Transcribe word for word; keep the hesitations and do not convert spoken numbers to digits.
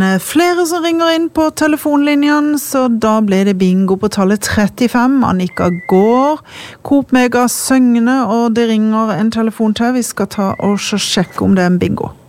Flere som ringer inn på telefonlinjen, så da ble det bingo på tallet trettifem. Annika går, Coop Mega Søgne, og det ringer en telefon til. Vi skal ta og sjekke om det er en bingo.